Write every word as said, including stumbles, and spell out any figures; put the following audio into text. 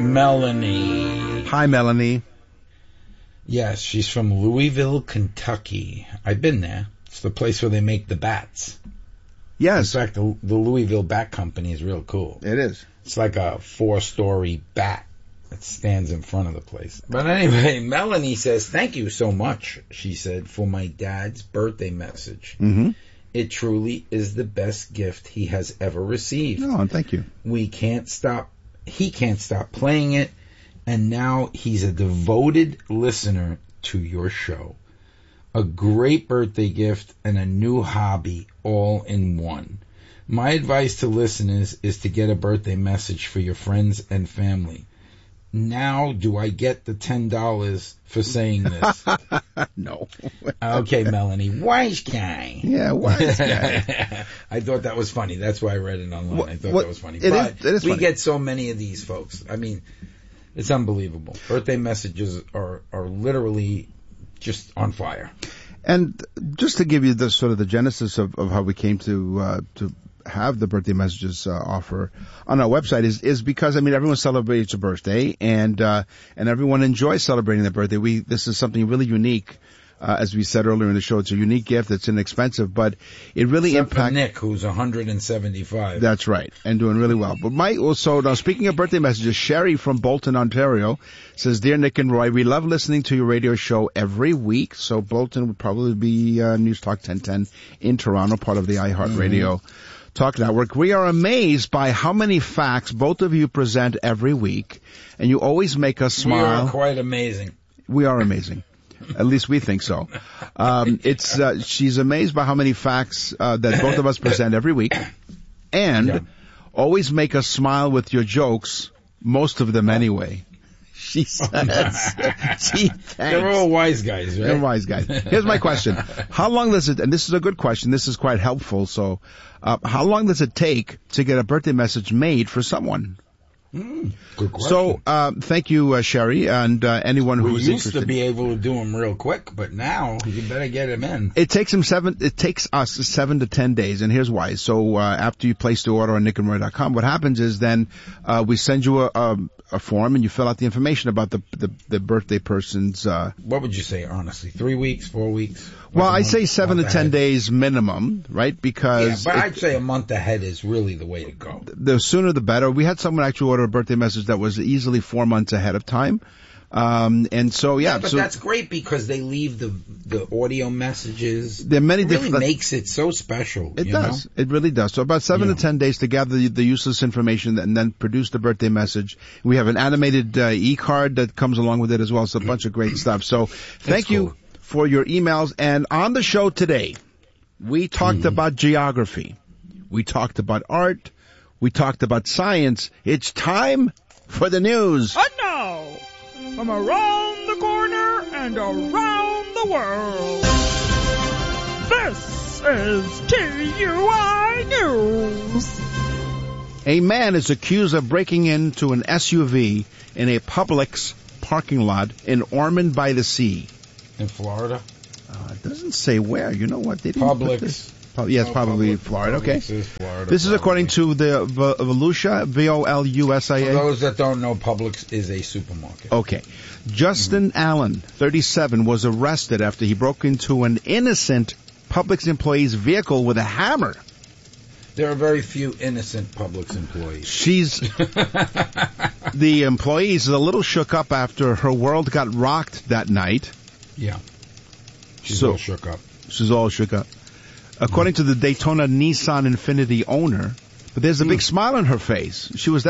Melanie. Hi, Melanie. Yes, she's from Louisville, Kentucky. I've been there. It's the place where they make the bats. Yes. In fact, the, the Louisville Bat Company is real cool. It is. It's like a four-story bat that stands in front of the place. But anyway, Melanie says, thank you so much, she said, for my dad's birthday message. Mm-hmm. It truly is the best gift he has ever received. Oh, thank you. We can't stop, he can't stop playing it, and now he's a devoted listener to your show. A great birthday gift and a new hobby all in one. My advice to listeners is to get a birthday message for your friends and family. Now, do I get the ten dollars for saying this? No. Okay, Melanie. Wise guy. Yeah, wise guy. I thought that was funny. That's why I read it online. What, I thought what, that was funny. It but is, it is we funny. get so many of these folks. I mean, it's unbelievable. Birthday messages are, are literally just on fire. And just to give you the sort of the genesis of, of how we came to uh, to have the birthday messages uh, offer on our website is is because I mean everyone celebrates a birthday and uh, and everyone enjoys celebrating their birthday. We this is something really unique. Uh, as we said earlier in the show, it's a unique gift. It's inexpensive, but it really impacts Nick, who's one hundred seventy-five. That's right, and doing really well. But my also now speaking of birthday messages, Sherry from Bolton, Ontario says, "Dear Nick and Roy, we love listening to your radio show every week." So Bolton would probably be uh, News Talk ten ten in Toronto, part of the iHeartRadio mm-hmm. Talk Network. We are amazed by how many facts both of you present every week, and you always make us smile. We are quite amazing. We are amazing. At least we think so. Um, it's uh, she's amazed by how many facts uh, that both of us present every week, and yeah. always make us smile with your jokes. Most of them, anyway. She says. Gee, They're all wise guys, right? They're wise guys. Here's my question: how long does it? And this is a good question. This is quite helpful. So, uh, how long does it take to get a birthday message made for someone? Mm, good question. So, uh, thank you, uh, Sherry, and uh, anyone we who's used interested. to be able to do them real quick, but now you better get them in. It takes them seven. It takes us seven to ten days, and here's why. So, uh, after you place the order on nick and roy dot com, what happens is then uh, we send you a, a, a form, and you fill out the information about the the, the birthday person's. Uh, what would you say, honestly? Three weeks, four weeks? Well, I say seven to ten ahead. days minimum, right? Because yeah, but it, I'd say a month ahead is really the way to go. The sooner the better. We had someone actually order a birthday message that was easily four months ahead of time. Um, and so, yeah. yeah but so, that's great because they leave the the audio messages. There are many it really different. makes it so special. It you does. know? It really does. So about seven yeah. to ten days to gather the, the useless information and then produce the birthday message. We have an animated uh, e-card that comes along with it as well. It's a bunch of great stuff. So thank that's you cool. for your emails. And on the show today, we talked mm. about geography. We talked about art. We talked about science. It's time for the news. And now, from around the corner and around the world, this is T U I News. A man is accused of breaking into an S U V in a Publix parking lot in Ormond by the Sea. In Florida? Uh, it doesn't say where. You know what? They didn't Publix. put this. Yes, oh, probably Publix. Florida. Publix Okay. Is Florida, this is probably. according to the v- Volusia, V O L U S I A. For those that don't know, Publix is a supermarket. Okay. Justin mm-hmm. Allen, thirty-seven, was arrested after he broke into an innocent Publix employee's vehicle with a hammer. There are very few innocent Publix employees. She's the employee is a little shook up after her world got rocked that night. Yeah. She's so, all shook up. She's all shook up. According to the Daytona Nissan Infiniti owner, but there's a big smile on her face. She was